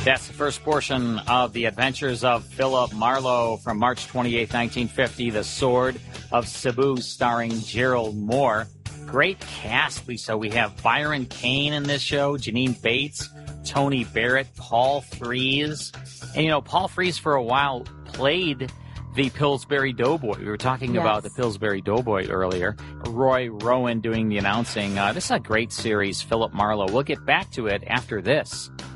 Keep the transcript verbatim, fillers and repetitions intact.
That's the first portion of The Adventures of Philip Marlowe from March twenty-eighth, nineteen fifty, The Sword of Cebu, starring Gerald Moore. Great cast, Lisa. We have Byron Kane in this show, Janine Bates, Tony Barrett, Paul Frees. And, you know, Paul Frees for a while played the Pillsbury Doughboy. We were talking Yes. about the Pillsbury Doughboy earlier. Roy Rowan doing the announcing. Uh, this is a great series, Philip Marlowe. We'll get back to it after this.